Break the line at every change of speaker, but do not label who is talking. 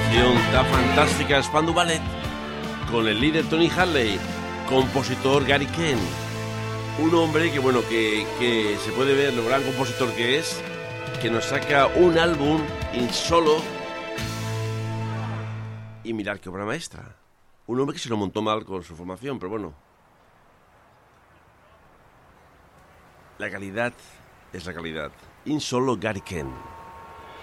formación tan fantástica Spandau Ballet, con el líder Tony Hadley, compositor Gary Kent, un hombre que bueno, que se puede ver lo gran compositor que es, que nos saca un álbum in solo, y mirar qué obra maestra. Un hombre que se lo montó mal con su formación, pero bueno, la calidad es la calidad. In solo Gary Kent.